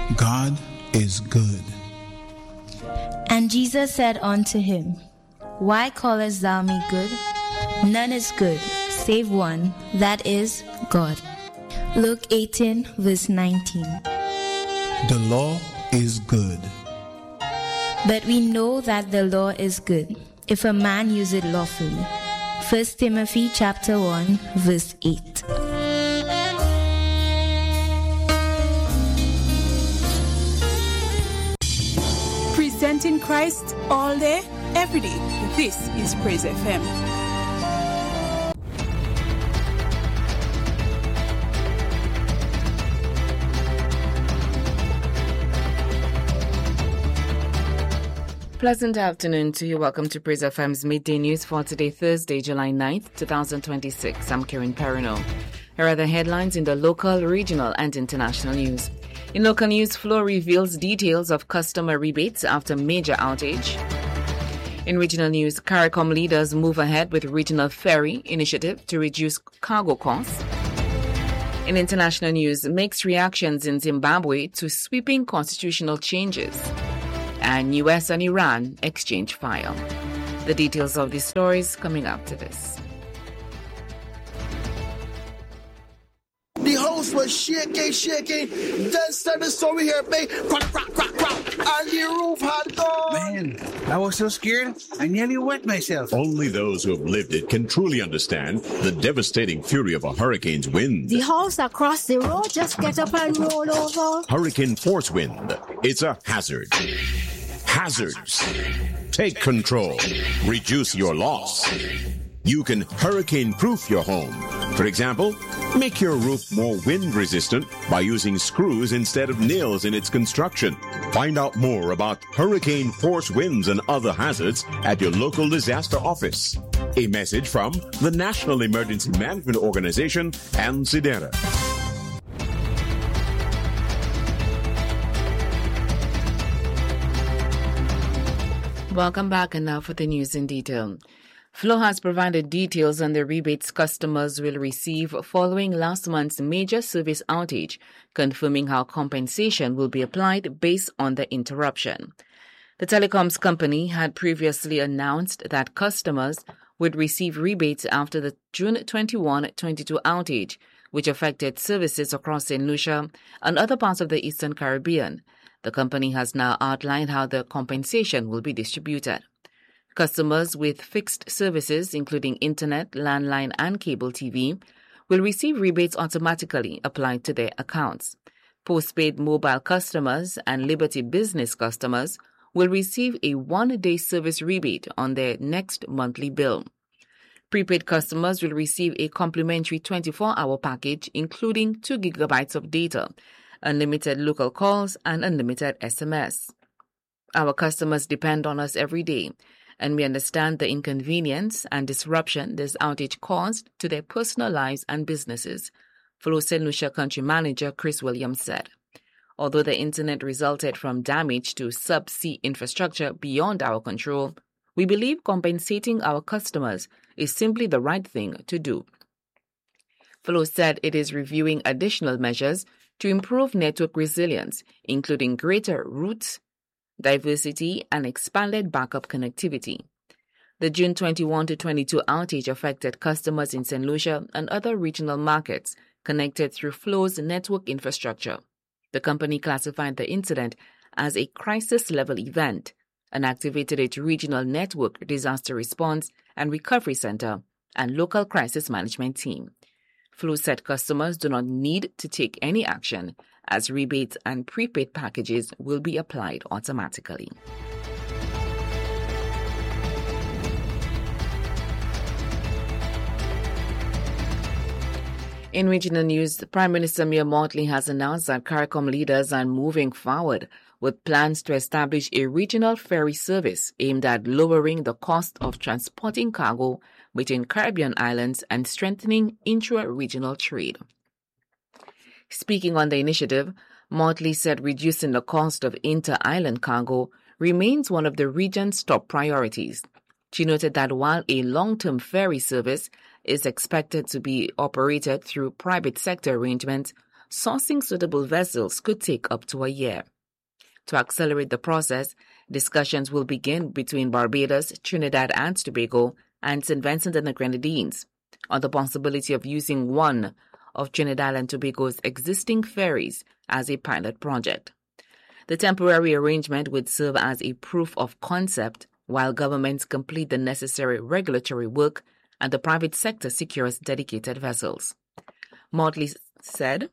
God is good. And Jesus said unto him, Why callest thou me good? None is good, save one, that is, God. Luke 18, verse 19. The law is good. But we know that the law is good, if a man use it lawfully. 1 Timothy chapter 1, verse 8. Presenting Christ all day, every day. This is Praise FM. Pleasant afternoon to you. Welcome to Praise FM's Midday News for today, Thursday, July 9th, 2026. I'm Karen Perino. Here are the headlines in the local, regional, and international news. In local news, Flow reveals details of customer rebates after major outage. In regional news, CARICOM leaders move ahead with regional ferry initiative to reduce cargo costs. In international news, mixed reactions in Zimbabwe to sweeping constitutional changes. And US and Iran exchange fire. The details of these stories coming up to this. The house was shaking. Then started the story here, babe. Crack, and the roof had gone. Man, I was so scared, I nearly wet myself. Only those who have lived it can truly understand the devastating fury of a hurricane's wind. The house across the road just get up and roll over. Hurricane force wind. It's a hazard. Hazards. Take control. Reduce your loss. You can hurricane-proof your home. For example, make your roof more wind-resistant by using screws instead of nails in its construction. Find out more about hurricane force winds and other hazards at your local disaster office. A message from the National Emergency Management Organization and SIDERA. Welcome back, and now for the news in detail. Flow has provided details on the rebates customers will receive following last month's major service outage, confirming how compensation will be applied based on the interruption. The telecoms company had previously announced that customers would receive rebates after the June 21-22 outage, which affected services across St. Lucia and other parts of the Eastern Caribbean. The company has now outlined how the compensation will be distributed. Customers with fixed services, including internet, landline, and cable TV, will receive rebates automatically applied to their accounts. Postpaid mobile customers and Liberty Business customers will receive a one-day service rebate on their next monthly bill. Prepaid customers will receive a complimentary 24-hour package, including 2 gigabytes of data, unlimited local calls, and unlimited SMS. Our customers depend on us every day, and we understand the inconvenience and disruption this outage caused to their personal lives and businesses, Flow St. Lucia Country Manager Chris Williams said. Although the internet resulted from damage to subsea infrastructure beyond our control, we believe compensating our customers is simply the right thing to do. Flow said it is reviewing additional measures to improve network resilience, including greater route diversity and expanded backup connectivity. The June 21-22 outage affected customers in St. Lucia and other regional markets connected through Flow's network infrastructure. The company classified the incident as a crisis-level event and activated its regional network disaster response and recovery center and local crisis management team. Flow said customers do not need to take any action, as rebates and prepaid packages will be applied automatically. In regional news, Prime Minister Mia Mottley has announced that CARICOM leaders are moving forward with plans to establish a regional ferry service aimed at lowering the cost of transporting cargo between Caribbean islands and strengthening intra-regional trade. Speaking on the initiative, Mottley said reducing the cost of inter-island cargo remains one of the region's top priorities. She noted that while a long-term ferry service is expected to be operated through private sector arrangements, sourcing suitable vessels could take up to a year. To accelerate the process, discussions will begin between Barbados, Trinidad and Tobago, and St. Vincent and the Grenadines on the possibility of using one of Trinidad and Tobago's existing ferries as a pilot project. The temporary arrangement would serve as a proof of concept while governments complete the necessary regulatory work and the private sector secures dedicated vessels. Motley said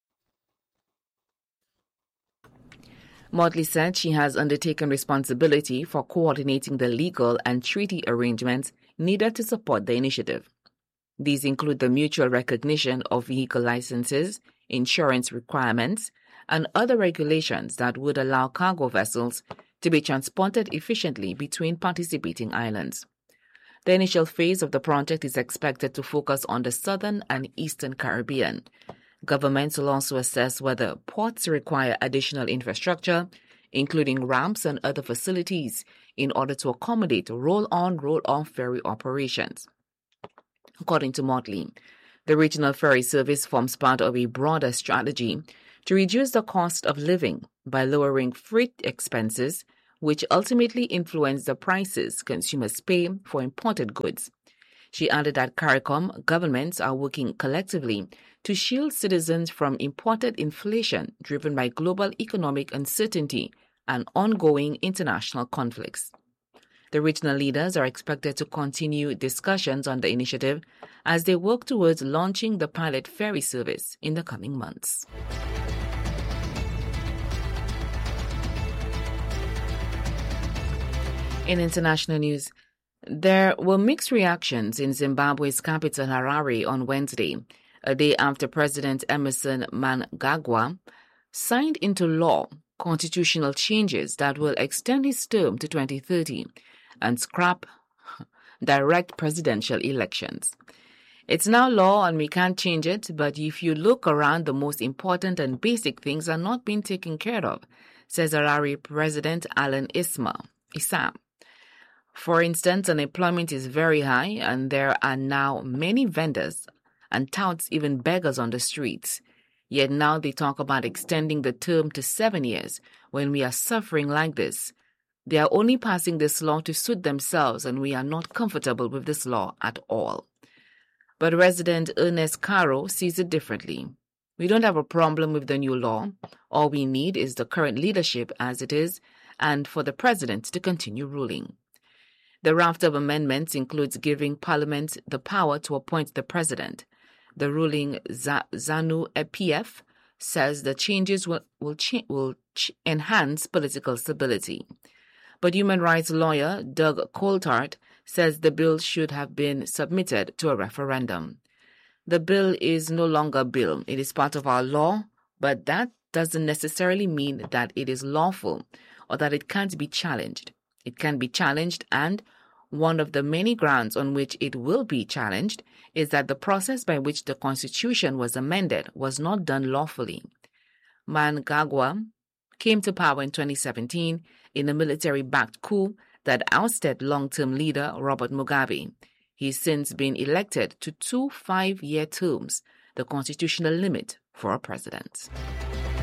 she has undertaken responsibility for coordinating the legal and treaty arrangements needed to support the initiative. These include the mutual recognition of vehicle licenses, insurance requirements, and other regulations that would allow cargo vessels to be transported efficiently between participating islands. The initial phase of the project is expected to focus on the southern and eastern Caribbean. Governments will also assess whether ports require additional infrastructure, including ramps and other facilities, in order to accommodate roll-on, roll-off ferry operations. According to Motley, the regional ferry service forms part of a broader strategy to reduce the cost of living by lowering freight expenses, which ultimately influence the prices consumers pay for imported goods. She added that CARICOM governments are working collectively to shield citizens from imported inflation driven by global economic uncertainty and ongoing international conflicts. The regional leaders are expected to continue discussions on the initiative as they work towards launching the pilot ferry service in the coming months. In international news, there were mixed reactions in Zimbabwe's capital Harare on Wednesday, a day after President Emmerson Mnangagwa signed into law constitutional changes that will extend his term to 2030 and scrap direct presidential elections. It's now law and we can't change it, but if you look around, the most important and basic things are not being taken care of, says Harare President Alan Issa. For instance, unemployment is very high and there are now many vendors and touts, even beggars on the streets. Yet now they talk about extending the term to 7 years when we are suffering like this. They are only passing this law to suit themselves and we are not comfortable with this law at all. But resident Ernest Caro sees it differently. We don't have a problem with the new law. All we need is the current leadership as it is and for the president to continue ruling. The raft of amendments includes giving Parliament the power to appoint the president. The ruling ZANU-PF says the changes will enhance political stability. But human rights lawyer Doug Coulthard says the bill should have been submitted to a referendum. The bill is no longer a bill. It is part of our law, but that doesn't necessarily mean that it is lawful or that it can't be challenged. It can be challenged, and one of the many grounds on which it will be challenged is that the process by which the Constitution was amended was not done lawfully. Mnangagwa came to power in 2017 in a military-backed coup that ousted long-term leader Robert Mugabe. He's since been elected to 2 5-year terms, the constitutional limit for a president.